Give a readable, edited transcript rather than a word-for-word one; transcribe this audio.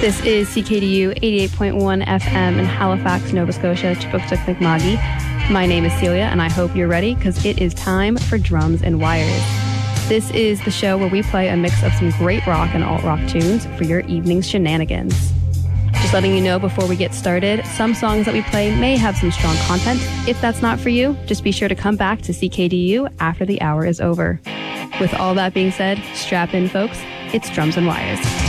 This is CKDU 88.1 FM in Halifax, Nova Scotia, Chipuktuk Mi'kma'ki. My name is Celia, and I hope you're ready because it is time for Drums and Wires. This is the show where we play a mix of some great rock and alt-rock tunes for your evening's shenanigans. Just letting you know before we get started, some songs that we play may have some strong content. If that's not for you, just be sure to come back to CKDU after the hour is over. With all that being said, strap in, folks. It's Drums and Wires.